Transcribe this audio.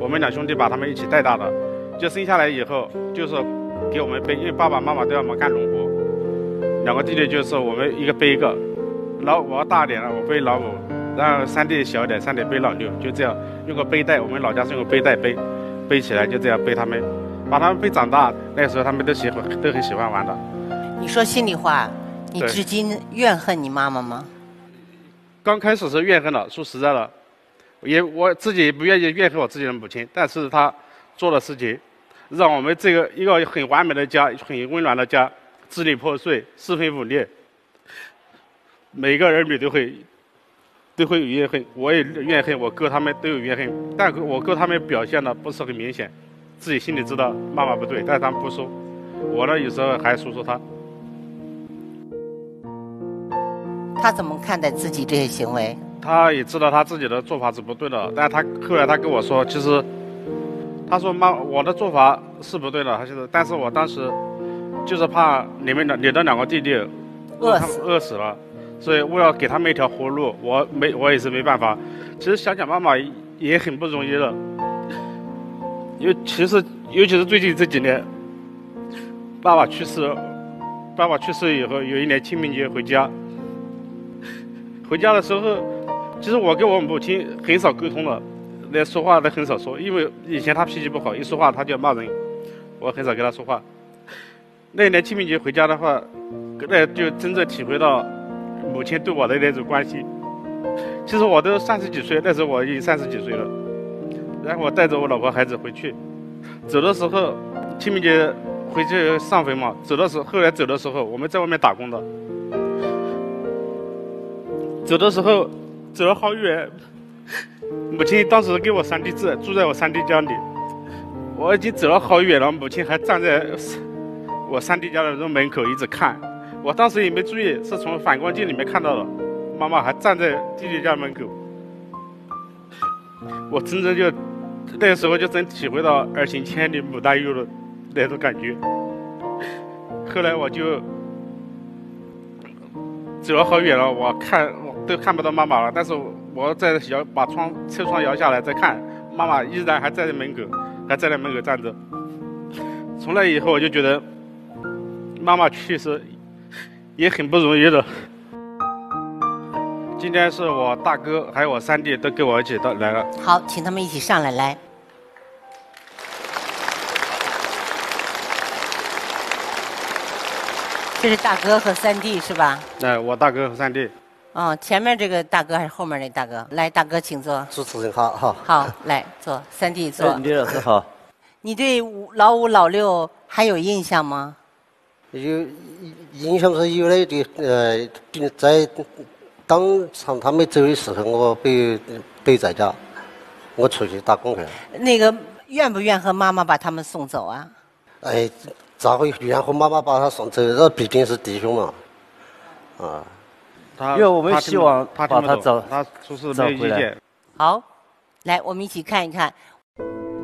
我们两兄弟把他们一起带大的，就生下来以后就是给我们背，因为爸爸妈妈都要我们干农活，两个弟弟就是我们一个背一个，我大一点了，我背老五，然后三弟小一点，三弟背老六，就这样用个背带，我们老家是用个背带背起来，就这样背他们，把他们背长大。那时候他们都很喜欢玩的。 你说心里话，你至今怨恨你妈妈吗？ 刚开始是怨恨的，说实在的，我自己也不愿意怨恨我自己的母亲，但是她做的事情，让我们这个一个很完美的家、很温暖的家，支离破碎，四分五裂。每个儿女都会有怨恨，我也怨恨，我哥他们都有怨恨，但我哥他们表现的不是很明显，自己心里知道妈妈不对，但是他们不说。我呢，有时候还说他。 他怎么看待自己这些行为？ 他也知道他自己的做法是不对的，但是后来他跟我说，其实他说我的做法是不对的，但是我当时就是怕你的两个弟弟饿死了，所以为了给他们一条活路，我也是没办法。其实想想妈妈也很不容易的，尤其是最近这几年，爸爸去世以后，有一年清明节回家的时候，其实我跟我母亲很少沟通了，连说话都很少说，因为以前她脾气不好，一说话她就要骂人，我很少跟她说话。那一年清明节回家的话，那就真正体会到母亲对我的那种关心。其实我都30几岁，那时候我已经30几岁了，然后我带着我老婆孩子回去，走的时候清明节回去上坟嘛，后来走的时候我们在外面打工的，走的时候走了好远，母亲当时给我3弟字，住在我3弟家里，我已经走了好远了，母亲还站在我3弟家的门口一直看，我当时也没注意，是从反光镜里面看到的，妈妈还站在弟弟家门口，我真正就那个时候就真体会到儿行千里母担忧的那种感觉。后来我就走了好远了，我都看不到妈妈了，但是我把车窗摇下来再看，妈妈依然还在那门口站着。从那以后我就觉得妈妈去世也很不容易的。今天是我大哥还有我3弟都跟我一起来了。 好，请他们一起上来。来，这是大哥和3弟是吧？ 我大哥和3弟。 哦，前面这个大哥还是后面那大哥？来，大哥请坐。 主持人好，好。 好，来坐。3弟坐。 李老师好。 你对老5、老6还有印象吗？ 有印象是有那的，在当场他们走的时候，我被在家，我出去打工去了。 那个愿不愿和妈妈把他们送走啊？ 哎，咋会愿和妈妈把他送走？这毕竟是弟兄嘛，啊。 因为我们希望把他找他说是没有意见。 好，来，我们一起看一看